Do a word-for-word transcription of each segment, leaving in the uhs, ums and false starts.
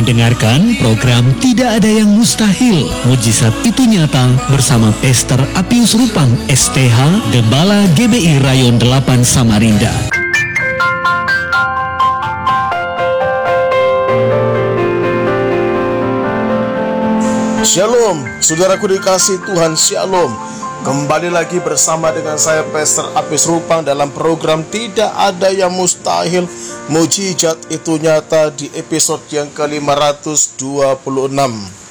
mendengarkan program Tidak Ada Yang Mustahil, Mujizat Itu Nyata bersama Pastor Apius Rupang S T H, Gembala G B I Rayon delapan Samarinda. Shalom, saudaraku dikasih Tuhan, Shalom. Kembali lagi bersama dengan saya Pastor Apius Rupang dalam program Tidak Ada Yang Mustahil, Mujizat Itu Nyata di episode yang ke lima ratus dua puluh enam.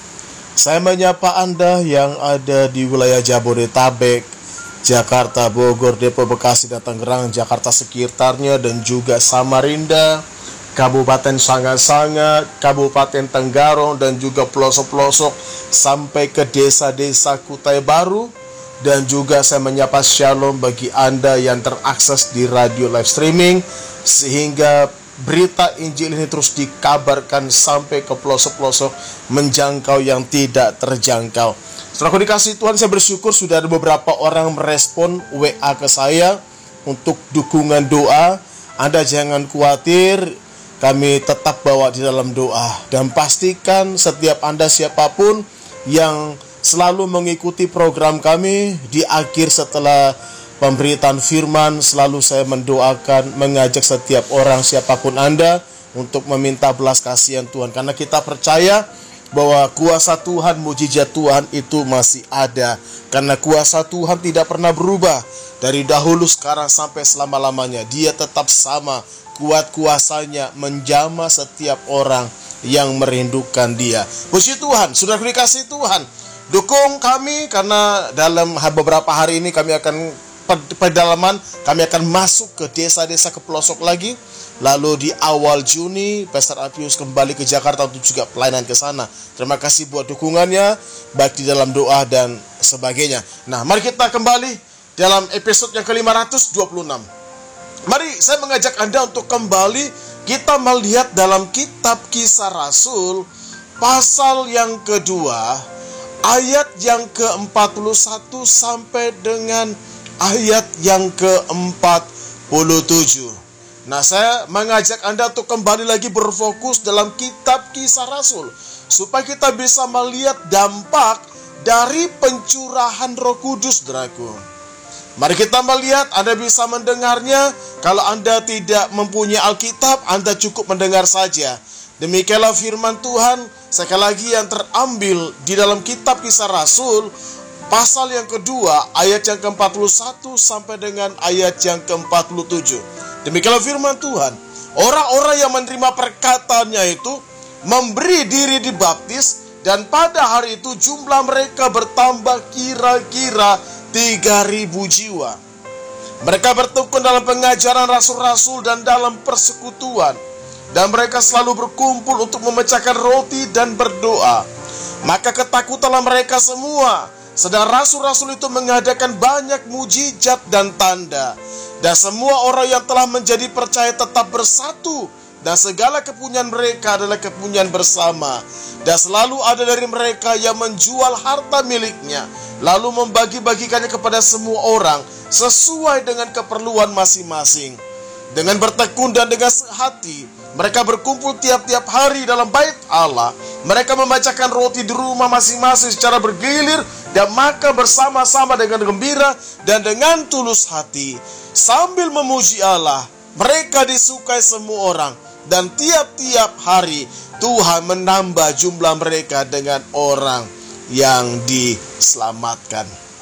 Saya menyapa Anda yang ada di wilayah Jabodetabek, Jakarta, Bogor, Depok, Bekasi, dan Tangerang, Jakarta sekitarnya, dan juga Samarinda, Kabupaten Sanga-Sanga, Kabupaten Tenggarong, dan juga pelosok-pelosok sampai ke desa-desa Kutai Baru. Dan juga saya menyapa shalom bagi Anda yang terakses di radio live streaming, sehingga berita Injil ini terus dikabarkan sampai ke pelosok-pelosok, menjangkau yang tidak terjangkau. Setelah dikasih Tuhan, saya bersyukur sudah ada beberapa orang merespon W A ke saya untuk dukungan doa. Anda jangan khawatir, kami tetap bawa di dalam doa. Dan pastikan setiap Anda siapapun yang selalu mengikuti program kami, di akhir setelah pemberitaan firman selalu saya mendoakan, mengajak setiap orang siapapun Anda untuk meminta belas kasihan Tuhan. Karena kita percaya bahwa kuasa Tuhan, mujizat Tuhan itu masih ada. Karena kuasa Tuhan tidak pernah berubah. Dari dahulu, sekarang, sampai selama-lamanya. Dia tetap sama. Kuat kuasanya menjamah setiap orang yang merindukan Dia. Puji Tuhan, sudah dikasih Tuhan. Dukung kami, karena dalam beberapa hari ini kami akan pedalaman, kami akan masuk ke desa-desa, ke pelosok lagi. Lalu di awal Juni, Pastor Apius kembali ke Jakarta untuk juga pelayanan ke sana. Terima kasih buat dukungannya, baik di dalam doa dan sebagainya. Nah, mari kita kembali dalam episode yang ke lima ratus dua puluh enam. Mari saya mengajak Anda untuk kembali kita melihat dalam kitab Kisah Rasul, pasal yang kedua, ayat yang ke empat puluh satu sampai dengan ayat yang ke empat puluh tujuh. Nah, saya mengajak Anda untuk kembali lagi berfokus dalam kitab Kisah Rasul, supaya kita bisa melihat dampak dari pencurahan Roh Kudus, saudaraku. Mari kita melihat, Anda bisa mendengarnya. Kalau Anda tidak mempunyai Alkitab, Anda cukup mendengar saja. Demikianlah firman Tuhan sekali lagi yang terambil di dalam kitab Kisah Rasul, pasal yang kedua, ayat yang ke empat puluh satu sampai dengan ayat yang ke empat puluh tujuh. Demikianlah firman Tuhan. Orang-orang yang menerima perkataannya itu memberi diri dibaptis, dan pada hari itu jumlah mereka bertambah kira-kira tiga ribu jiwa. Mereka bertekun dalam pengajaran rasul-rasul dan dalam persekutuan. Dan mereka selalu berkumpul untuk memecahkan roti dan berdoa. Maka ketakutanlah mereka semua. Sedang rasul-rasul itu mengadakan banyak mujizat dan tanda. Dan semua orang yang telah menjadi percaya tetap bersatu. Dan segala kepunyaan mereka adalah kepunyaan bersama. Dan selalu ada dari mereka yang menjual harta miliknya, lalu membagi-bagikannya kepada semua orang sesuai dengan keperluan masing-masing. Dengan bertekun dan dengan sehati, mereka berkumpul tiap-tiap hari dalam bait Allah. Mereka membacakan roti di rumah masing-masing secara bergilir, dan makan bersama-sama dengan gembira dan dengan tulus hati, sambil memuji Allah. Mereka disukai semua orang, dan tiap-tiap hari Tuhan menambah jumlah mereka dengan orang yang diselamatkan.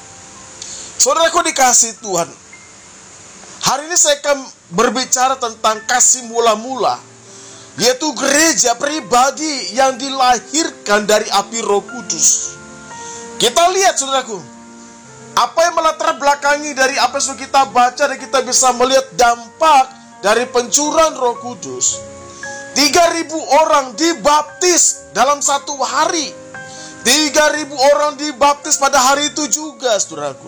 Saudaraku dikasih Tuhan, hari ini saya akan berbicara tentang kasih mula-mula, yaitu gereja pribadi yang dilahirkan dari api Roh Kudus. Kita lihat, saudaraku, apa yang melatar belakangi dari apa yang kita baca, dan kita bisa melihat dampak dari pencurahan Roh Kudus. tiga ribu orang dibaptis dalam satu hari. tiga ribu orang dibaptis pada hari itu juga, saudaraku.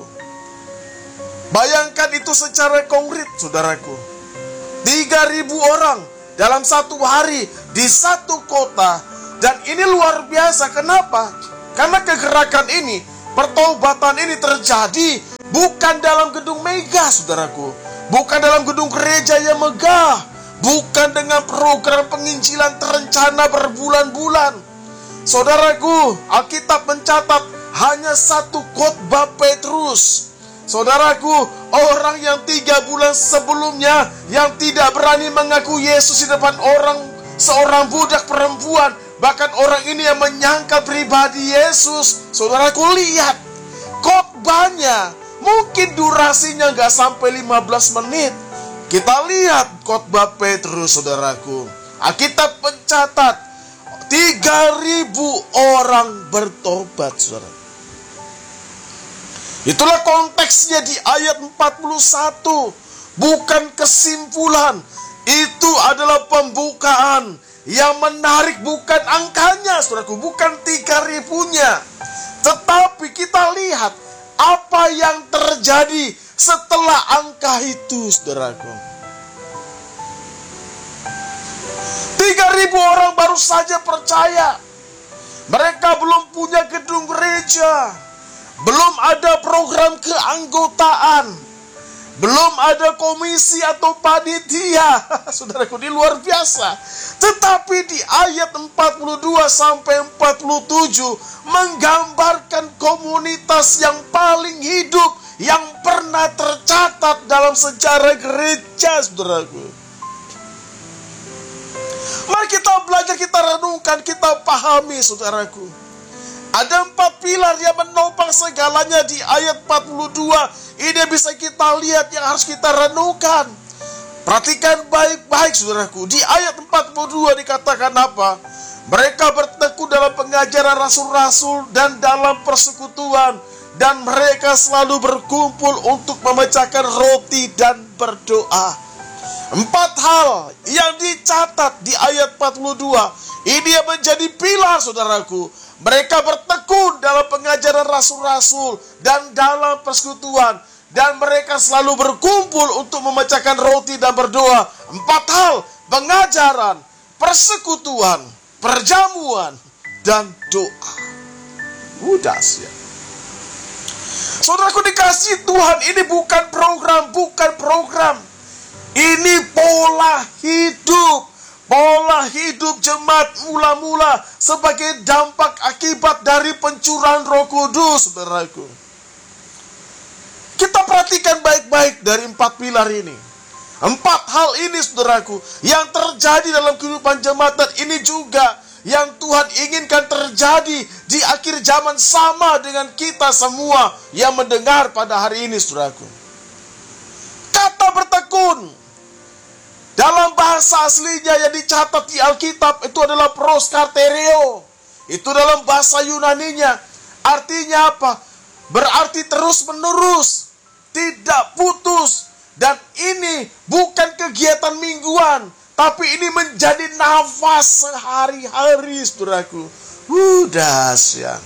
Bayangkan itu secara konkret, saudaraku. tiga ribu orang dalam satu hari di satu kota. Dan ini luar biasa. Kenapa? Karena kegerakan ini, pertobatan ini terjadi bukan dalam gedung megah, saudaraku. Bukan dalam gedung gereja yang megah. bukan dengan program penginjilan terencana berbulan-bulan. Saudaraku, Alkitab mencatat hanya satu khotbah Petrus. Saudaraku, orang yang tiga bulan sebelumnya yang tidak berani mengaku Yesus di depan orang, seorang budak perempuan, bahkan orang ini yang menyangkal pribadi Yesus. Saudaraku, lihat khotbahnya, mungkin durasinya gak sampai lima belas menit. Kita lihat khotbah Petrus, saudaraku. Alkitab mencatat tiga ribu orang bertobat, saudara. Itulah konteksnya di ayat empat puluh satu. Bukan kesimpulan. Itu adalah pembukaan yang menarik, bukan angkanya, saudaraku, bukan tiga ribunya. Tetapi kita lihat apa yang terjadi setelah angka itu, saudaraku. tiga ribu orang baru saja percaya. Mereka belum punya gedung gereja, belum ada program keanggotaan, belum ada komisi atau panitia. Saudaraku, ini luar biasa. Tetapi di ayat empat puluh dua sampai empat puluh tujuh menggambarkan komunitas yang paling hidup yang pernah tercatat dalam sejarah gereja, saudaraku. Mari kita belajar, kita renungkan, kita pahami, saudaraku. Ada empat pilar yang menopang segalanya di ayat empat puluh dua. Ini bisa kita lihat, yang harus kita renungkan. Perhatikan baik-baik, saudaraku. Di ayat empat puluh dua dikatakan apa? Mereka bertekun dalam pengajaran rasul-rasul dan dalam persekutuan, dan mereka selalu berkumpul untuk memecahkan roti dan berdoa. Empat hal yang dicatat di ayat empat puluh dua. Ini yang menjadi pilar, saudaraku. Mereka bertekun dalam pengajaran rasul-rasul dan dalam persekutuan, dan mereka selalu berkumpul untuk memecahkan roti dan berdoa. Empat hal: pengajaran, persekutuan, perjamuan, dan doa. Udah sih. Saudaraku dikasih Tuhan, ini bukan program, bukan program. Ini pola hidup. Pola hidup jemaat mula-mula sebagai dampak akibat dari pencurahan Roh Kudus, saudaraku. Kita perhatikan baik-baik dari empat pilar ini. Empat hal ini, saudaraku, yang terjadi dalam kehidupan jemaat, dan ini juga yang Tuhan inginkan terjadi di akhir zaman, sama dengan kita semua yang mendengar pada hari ini, saudaraku. Kata bertekun dalam bahasa aslinya yang dicatat di Alkitab itu adalah proskartereo. Itu dalam bahasa Yunaninya. Artinya apa? Berarti terus menerus, tidak putus. Dan ini bukan kegiatan mingguan, tapi ini menjadi nafas sehari-hari, saudaraku. Uh, dahsyat.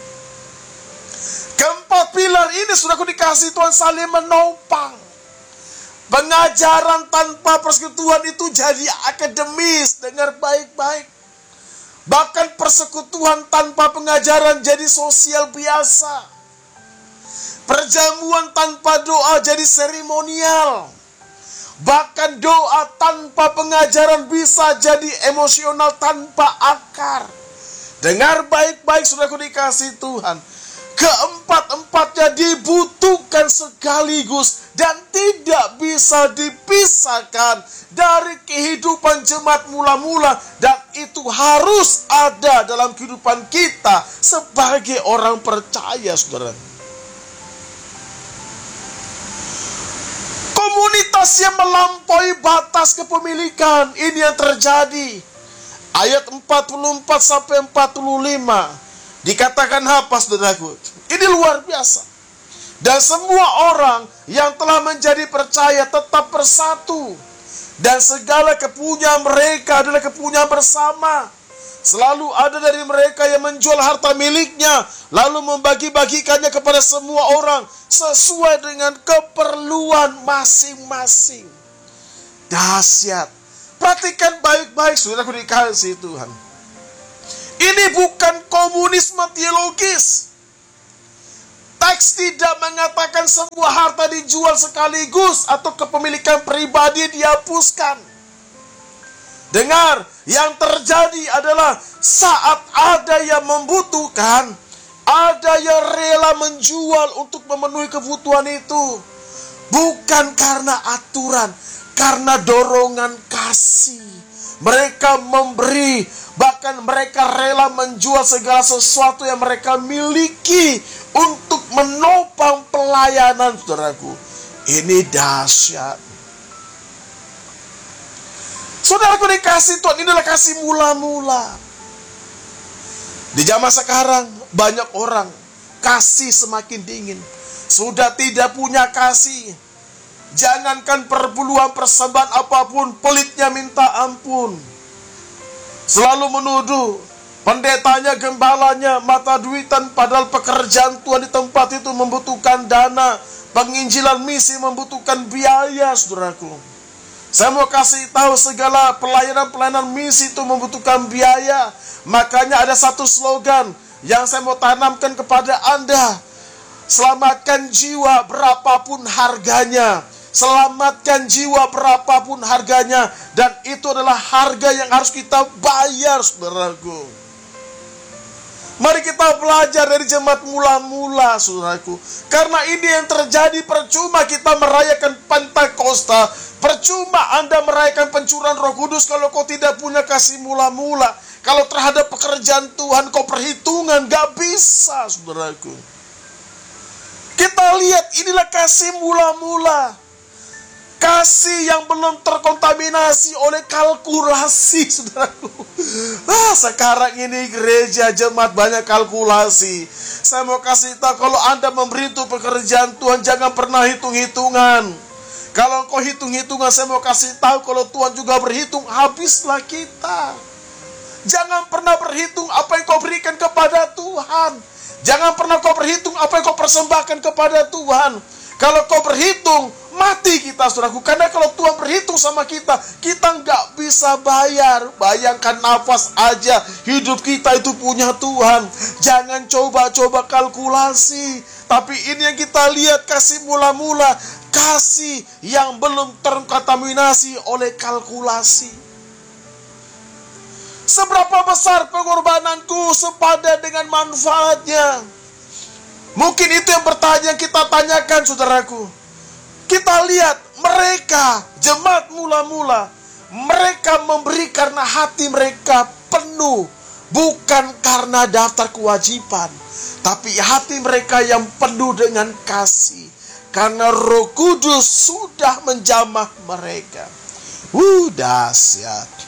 Keempat pilar ini, saudaraku, dikasih Tuhan saling menopang. Pengajaran tanpa persekutuan itu jadi akademis. Dengar baik-baik. Bahkan persekutuan tanpa pengajaran jadi sosial biasa. Perjamuan tanpa doa jadi seremonial. Bahkan doa tanpa pengajaran bisa jadi emosional tanpa akar. Dengar baik-baik, saudaraku dikasih Tuhan. Keempat-empatnya dibutuhkan sekaligus dan tidak bisa dipisahkan dari kehidupan jemaat mula-mula, dan itu harus ada dalam kehidupan kita sebagai orang percaya, saudara. Komunitas yang melampaui batas kepemilikan, ini yang terjadi. Ayat empat puluh empat sampai empat puluh lima. Dikatakan apa, saudaraku? Ini luar biasa. Dan semua orang yang telah menjadi percaya tetap bersatu. Dan segala kepunyaan mereka adalah kepunyaan bersama. Selalu ada dari mereka yang menjual harta miliknya, lalu membagi-bagikannya kepada semua orang sesuai dengan keperluan masing-masing. Dahsyat. Perhatikan baik-baik, saudaraku dikasih Tuhan. Ini bukan komunisme teologis. Teks tidak mengatakan semua harta dijual sekaligus atau kepemilikan pribadi dihapuskan. Dengar, yang terjadi adalah saat ada yang membutuhkan, ada yang rela menjual untuk memenuhi kebutuhan itu. Bukan karena aturan, karena dorongan kasih. Mereka memberi, bahkan mereka rela menjual segala sesuatu yang mereka miliki untuk menopang pelayanan, saudaraku. Ini dahsyat. Saudaraku dikasih Tuhan, inilah kasih mula-mula. Di zaman sekarang banyak orang kasih semakin dingin. Sudah tidak punya kasih. Jangankan perpuluhan persembahan apapun, pelitnya minta ampun. Selalu menuduh pendetanya, gembalanya, mata duitan, padahal pekerjaan Tuhan di tempat itu membutuhkan dana. Penginjilan misi membutuhkan biaya, saudaraku. Saya mau kasih tahu, segala pelayanan-pelayanan misi itu membutuhkan biaya. Makanya ada satu slogan yang saya mau tanamkan kepada Anda. Selamatkan jiwa berapapun harganya. Selamatkan jiwa berapapun harganya. Dan itu adalah harga yang harus kita bayar, saudaraku. Mari kita belajar dari jemaat mula-mula, saudaraku. Karena ini yang terjadi. Percuma kita merayakan Pentakosta, percuma Anda merayakan pencurahan Roh Kudus kalau kau tidak punya kasih mula-mula. Kalau terhadap pekerjaan Tuhan kau perhitungan, gak bisa, saudaraku. Kita lihat, inilah kasih mula-mula. Kasih yang belum terkontaminasi oleh kalkulasi, saudaraku. Ah, sekarang ini gereja jemaat banyak kalkulasi. Saya mau kasih tahu, kalau Anda memberi untuk pekerjaan Tuhan, jangan pernah hitung-hitungan. Kalau kau hitung-hitungan, saya mau kasih tahu, kalau Tuhan juga berhitung, habislah kita. Jangan pernah berhitung apa yang kau berikan kepada Tuhan. Jangan pernah kau berhitung apa yang kau persembahkan kepada Tuhan. Kalau kau berhitung, mati kita, saudaraku. Karena kalau Tuhan berhitung sama kita, kita nggak bisa bayar. Bayangkan nafas aja, hidup kita itu punya Tuhan. Jangan coba-coba kalkulasi. Tapi ini yang kita lihat, kasih mula-mula. Kasih yang belum terkontaminasi oleh kalkulasi. Seberapa besar pengorbananku sepadan dengan manfaatnya? Mungkin itu yang pertanyaan kita tanyakan, saudaraku. Kita lihat mereka, jemaat mula-mula, mereka memberi karena hati mereka penuh. Bukan karena daftar kewajiban, tapi hati mereka yang penuh dengan kasih. Karena Roh Kudus sudah menjamah mereka. Wuh, dahsyat.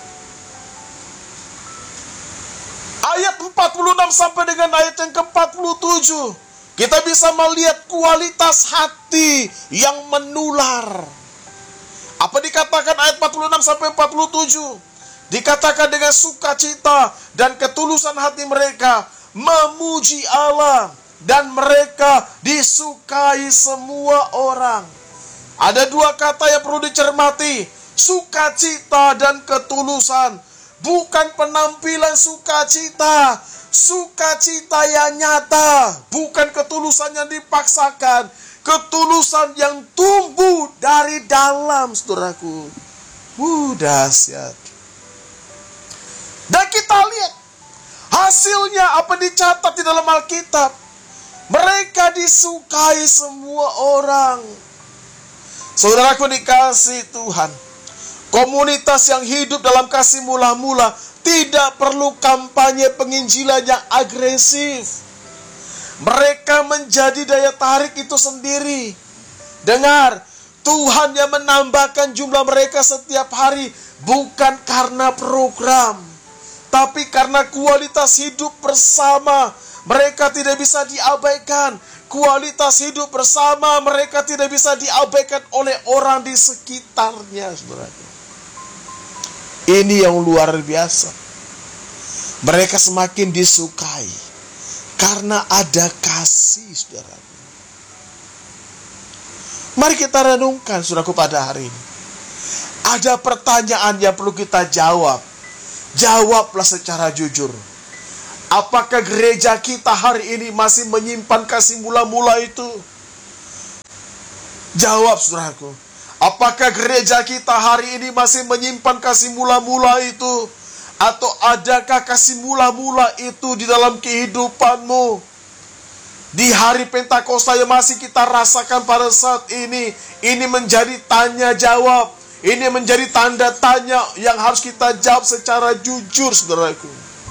Ayat empat puluh enam sampai dengan ayat yang ke empat puluh tujuh. Kita bisa melihat kualitas hati yang menular. Apa dikatakan ayat empat puluh enam sampai empat puluh tujuh? Dikatakan dengan sukacita dan ketulusan hati mereka memuji Allah, dan mereka disukai semua orang. Ada dua kata yang perlu dicermati, sukacita dan ketulusan. Bukan penampilan sukacita, sukacita yang nyata, bukan ketulusan yang dipaksakan, ketulusan yang tumbuh dari dalam, saudaraku. Wuh, dahsyat. Dan kita lihat hasilnya apa dicatat di dalam Alkitab. Mereka disukai semua orang. Saudaraku dikasih Tuhan, komunitas yang hidup dalam kasih mula-mula tidak perlu kampanye penginjilan yang agresif. Mereka menjadi daya tarik itu sendiri. Dengar, Tuhan yang menambahkan jumlah mereka setiap hari bukan karena program, tapi karena kualitas hidup bersama. Mereka tidak bisa diabaikan. Kualitas hidup bersama mereka tidak bisa diabaikan oleh orang di sekitarnya, saudara. Ini yang luar biasa. Mereka semakin disukai karena ada kasih, saudara. Mari kita renungkan, saudaraku, pada hari ini. Ada pertanyaan yang perlu kita jawab. Jawablah secara jujur. Apakah gereja kita hari ini masih menyimpan kasih mula-mula itu? Jawab, saudaraku. Apakah gereja kita hari ini masih menyimpan kasih mula-mula itu? Atau adakah kasih mula-mula itu di dalam kehidupanmu? Di hari Pentakosta yang masih kita rasakan pada saat ini, ini menjadi tanya jawab. Ini menjadi tanda tanya yang harus kita jawab secara jujur, saudaraku.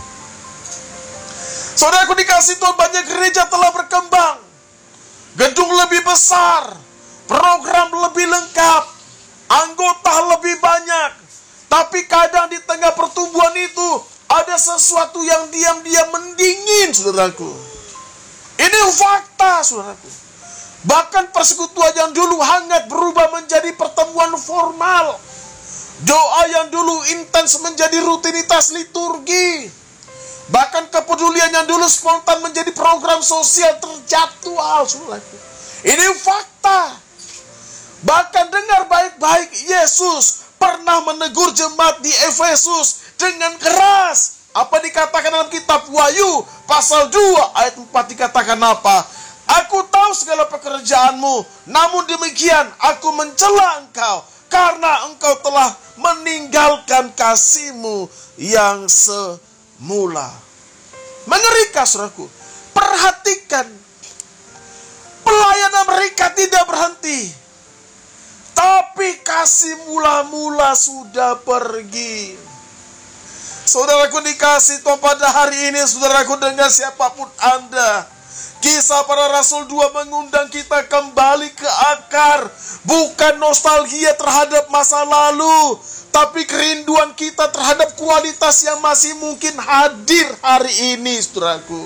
Saudaraku dikasih Tuhan, banyak gereja telah berkembang. Gedung lebih besar, program lebih lengkap, anggota lebih banyak. Tapi kadang di tengah pertumbuhan itu ada sesuatu yang diam-diam mendingin, saudaraku. Ini fakta, saudaraku. Bahkan persekutuan yang dulu hangat berubah menjadi pertemuan formal. Doa yang dulu intens menjadi rutinitas liturgi. Bahkan kepedulian yang dulu spontan menjadi program sosial terjadwal, saudaraku. Ini fakta. Bahkan dengar baik-baik, Yesus pernah menegur jemaat di Efesus dengan keras. Apa dikatakan dalam kitab Wahyu pasal dua ayat empat dikatakan apa? Aku tahu segala pekerjaanmu, namun demikian aku mencela engkau karena engkau telah meninggalkan kasihmu yang semula. Mengerikan, saudaraku. Perhatikan, pelayanan mereka tidak berhenti. Tapi kasih mula-mula sudah pergi. Saudaraku dikasih Tuhan, pada hari ini, saudaraku, dengan siapapun Anda, Kisah Para Rasul dua mengundang kita kembali ke akar. Bukan nostalgia terhadap masa lalu, tapi kerinduan kita terhadap kualitas yang masih mungkin hadir hari ini, saudaraku.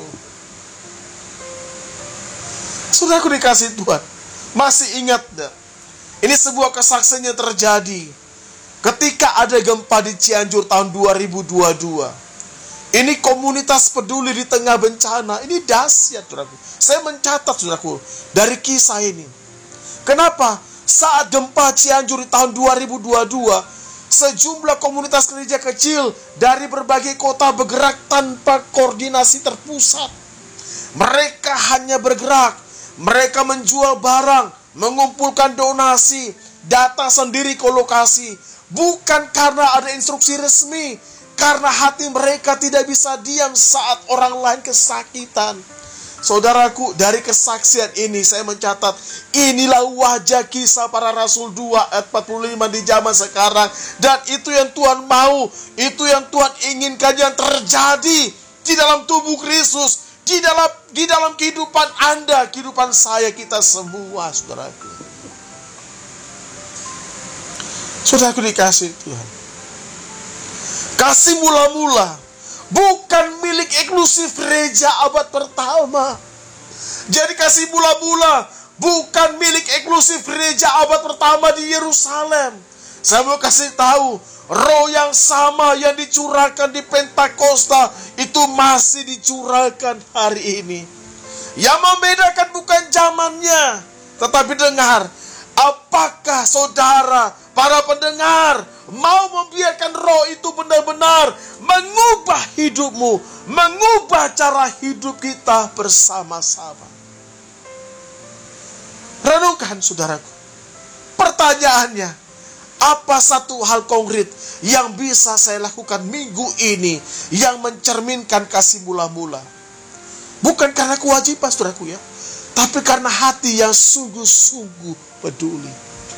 Saudaraku dikasih Tuhan, masih ingat dah? Ini sebuah kesaksian yang terjadi ketika ada gempa di Cianjur tahun dua ribu dua puluh dua. Ini komunitas peduli di tengah bencana. Ini dahsyat, saudaraku. Saya mencatat, saudaraku, dari kisah ini. Kenapa? Saat gempa Cianjur di tahun dua ribu dua puluh dua, sejumlah komunitas gereja kecil dari berbagai kota bergerak tanpa koordinasi terpusat. Mereka hanya bergerak. Mereka menjual barang, mengumpulkan donasi, data sendiri ke lokasi. Bukan karena ada instruksi resmi, karena hati mereka tidak bisa diam saat orang lain kesakitan. Saudaraku, dari kesaksian ini saya mencatat, inilah wajah Kisah Para Rasul dua ayat empat puluh lima di zaman sekarang. Dan itu yang Tuhan mau, itu yang Tuhan inginkan yang terjadi di dalam tubuh Kristus, di dalam di dalam kehidupan Anda, kehidupan saya, kita semua, saudaraku. Saudaraku dikasih Tuhan, kasih mula-mula bukan milik eksklusif gereja abad pertama. Jadi kasih mula-mula bukan milik eksklusif gereja abad pertama di Yerusalem. Saya mau kasih tahu, roh yang sama yang dicurahkan di Pentakosta itu masih dicurahkan hari ini. Yang membedakan bukan zamannya, tetapi dengar, apakah saudara, para pendengar, mau membiarkan roh itu benar-benar mengubah hidupmu, mengubah cara hidup kita bersama-sama. Renungkan, saudaraku. Pertanyaannya, apa satu hal konkret yang bisa saya lakukan minggu ini yang mencerminkan kasih mula-mula? Bukan karena kewajiban, saudaraku, ya, tapi karena hati yang sungguh-sungguh peduli.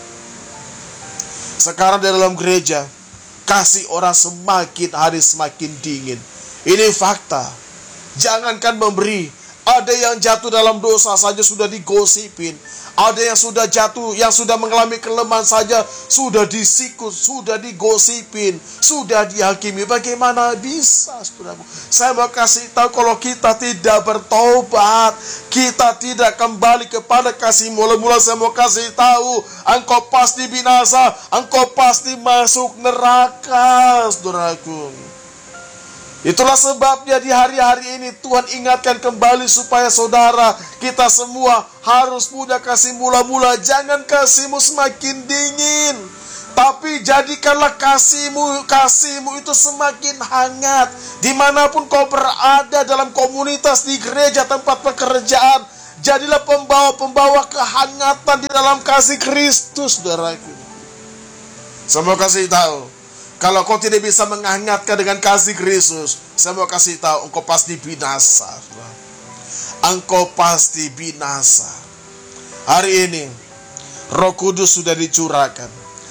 Sekarang di dalam gereja, kasih orang semakin hari semakin dingin. Ini fakta. Jangankan memberi, ada yang jatuh dalam dosa saja sudah digosipin. Ada yang sudah jatuh, yang sudah mengalami kelemahan saja sudah disikut, sudah digosipin, sudah dihakimi. Bagaimana bisa, saudaraku? Saya mau kasih tahu, kalau kita tidak bertobat, kita tidak kembali kepada kasih mula-mula, saya mau kasih tahu, engkau pasti binasa, engkau pasti masuk neraka, saudaraku. Itulah sebabnya di hari-hari ini Tuhan ingatkan kembali supaya saudara, kita semua harus punya kasih mula-mula. Jangan kasihmu semakin dingin, tapi jadikanlah kasihmu, kasihmu itu semakin hangat. Dimanapun kau berada, dalam komunitas, di gereja, tempat pekerjaan, jadilah pembawa-pembawa kehangatan di dalam kasih Kristus, saudaraku. Saya mau kasih tahu, kalau kau tidak bisa menghangatkan dengan kasih Kristus, saya mau kasih tahu, engkau pasti binasa. Engkau pasti binasa. Hari ini, Roh Kudus sudah dicurahkan.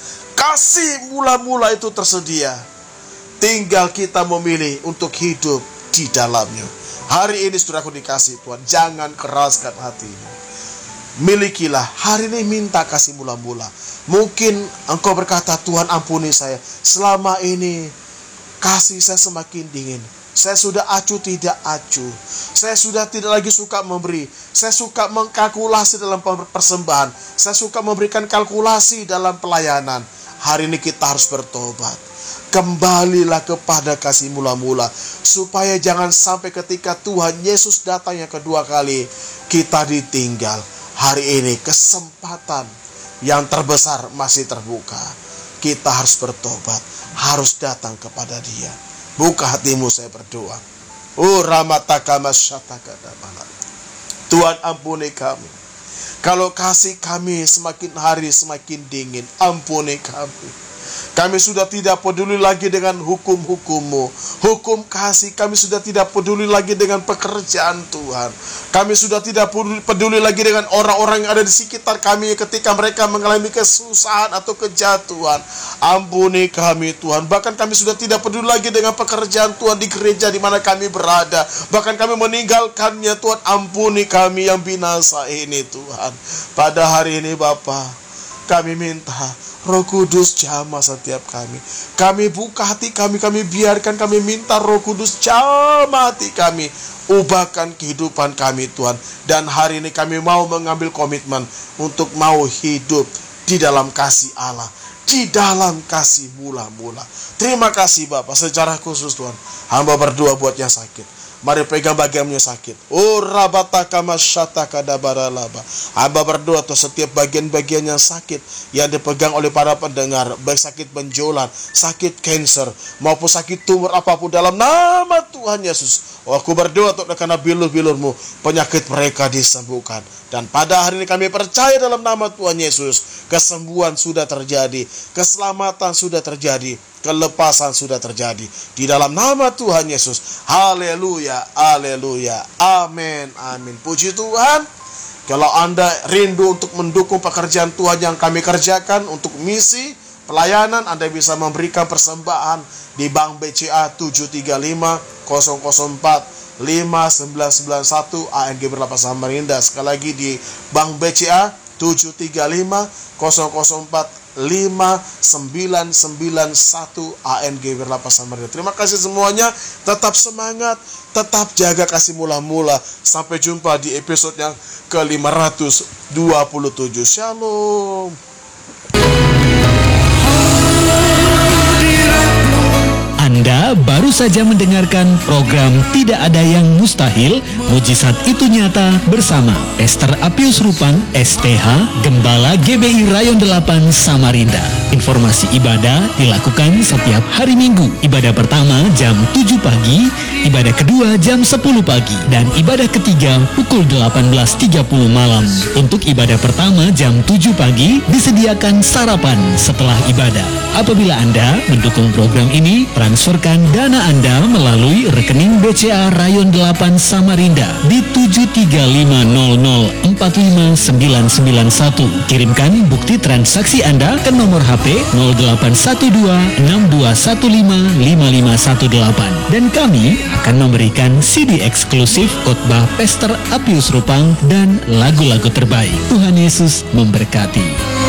Kasih mula-mula itu tersedia. Tinggal kita memilih untuk hidup di dalamnya. Hari ini sudah aku dikasih Tuhan, jangan keraskan hatimu. Milikilah, hari ini minta kasih mula-mula. Mungkin engkau berkata, Tuhan ampuni saya, selama ini kasih saya semakin dingin. Saya sudah acuh tidak acuh. Saya sudah tidak lagi suka memberi. Saya suka mengkalkulasi dalam persembahan. Saya suka memberikan kalkulasi dalam pelayanan. Hari ini kita harus bertobat. Kembalilah kepada kasih mula-mula, supaya jangan sampai ketika Tuhan Yesus datang yang kedua kali, kita ditinggal. Hari ini kesempatan yang terbesar masih terbuka. Kita harus bertobat, harus datang kepada Dia. Buka hatimu, saya berdoa. Oh ramataka masyataka damala. Tuhan ampuni kami. Kalau kasih kami semakin hari semakin dingin, ampuni kami. Kami sudah tidak peduli lagi dengan hukum-hukum-Mu. Hukum kasih, kami sudah tidak peduli lagi dengan pekerjaan Tuhan. Kami sudah tidak peduli lagi dengan orang-orang yang ada di sekitar kami ketika mereka mengalami kesusahan atau kejatuhan. Ampuni kami Tuhan. Bahkan kami sudah tidak peduli lagi dengan pekerjaan Tuhan di gereja di mana kami berada. Bahkan kami meninggalkannya Tuhan. Ampuni kami yang binasa ini Tuhan. Pada hari ini Bapa, kami minta Roh Kudus jamah setiap kami. Kami buka hati kami, kami biarkan, kami minta Roh Kudus jamah hati kami. Ubahkan kehidupan kami Tuhan. Dan hari ini kami mau mengambil komitmen untuk mau hidup di dalam kasih Allah, di dalam kasih mula-mula. Terima kasih Bapak, secara khusus Tuhan, hamba berdoa buat yang sakit. Mari pegang bagian yang sakit. Oh rabataka masyataka dabaralaba. Hamba berdoa tuh setiap bagian-bagian yang sakit yang dipegang oleh para pendengar, baik sakit benjolan, sakit kanker, maupun sakit tumor apapun, dalam nama Tuhan Yesus. Oh, aku berdoa untuk karena bilur-bilurmu, penyakit mereka disembuhkan. Dan pada hari ini kami percaya dalam nama Tuhan Yesus, kesembuhan sudah terjadi, keselamatan sudah terjadi, kelepasan sudah terjadi di dalam nama Tuhan Yesus. Haleluya, haleluya, amin, amin. Puji Tuhan. Kalau Anda rindu untuk mendukung pekerjaan Tuhan yang kami kerjakan untuk misi pelayanan, Anda bisa memberikan persembahan di Bank B C A tujuh tiga lima nol nol empat lima sembilan sembilan satu A N G Berlapa Samarinda. Sekali lagi di Bank B C A tujuh tiga lima nol nol empat lima sembilan sembilan satu A N G Berlapa Samarinda. Terima kasih semuanya. Tetap semangat, tetap jaga kasih mula-mula. Sampai jumpa di episode yang ke lima ratus dua puluh tujuh. Shalom. Anda baru saja mendengarkan program Tidak Ada Yang Mustahil, Mujizat Itu Nyata bersama Pastor Apius Rupang S T H, Gembala G B I Rayon delapan Samarinda. Informasi ibadah dilakukan setiap hari Minggu. Ibadah pertama jam tujuh pagi, ibadah kedua jam sepuluh pagi, dan ibadah ketiga pukul delapan belas tiga puluh malam. Untuk ibadah pertama jam tujuh pagi disediakan sarapan setelah ibadah. Apabila Anda mendukung program ini, transferkan dana Anda melalui rekening B C A Rayon delapan Samarinda di tujuh tiga lima nol nol empat lima sembilan sembilan satu. Kirimkan bukti transaksi Anda ke nomor H P nol delapan satu dua enam dua satu lima lima lima satu delapan. Dan kami akan memberikan C D eksklusif khotbah Pastor Apius Rupang dan lagu-lagu terbaik. Tuhan Yesus memberkati.